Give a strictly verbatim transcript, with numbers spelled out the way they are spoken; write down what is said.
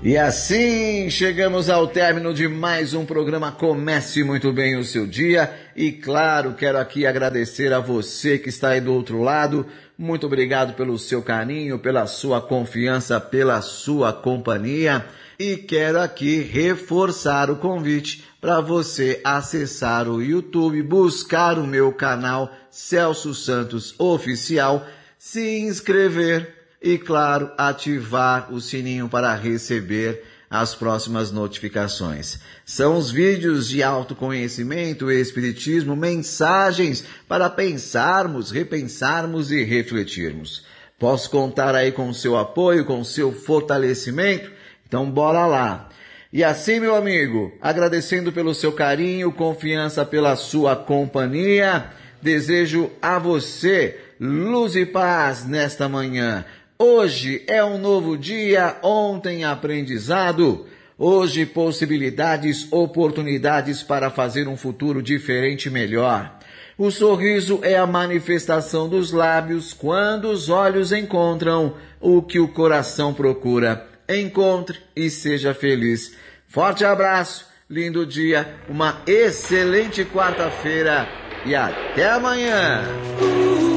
E assim chegamos ao término de mais um programa. Comece muito bem o seu dia e, claro, quero aqui agradecer a você que está aí do outro lado. Muito obrigado pelo seu carinho, pela sua confiança, pela sua companhia. E quero aqui reforçar o convite para você acessar o YouTube, buscar o meu canal Celso Santos Oficial, se inscrever e, claro, ativar o sininho para receber as próximas notificações. São os vídeos de autoconhecimento, espiritismo, mensagens para pensarmos, repensarmos e refletirmos. Posso contar aí com o seu apoio, com o seu fortalecimento? Então bora lá! E assim, meu amigo, agradecendo pelo seu carinho, confiança, pela sua companhia, desejo a você luz e paz nesta manhã. Hoje é um novo dia, ontem aprendizado, hoje possibilidades, oportunidades para fazer um futuro diferente e melhor. O sorriso é a manifestação dos lábios quando os olhos encontram o que o coração procura. Encontre e seja feliz. Forte abraço, lindo dia, uma excelente quarta-feira e até amanhã.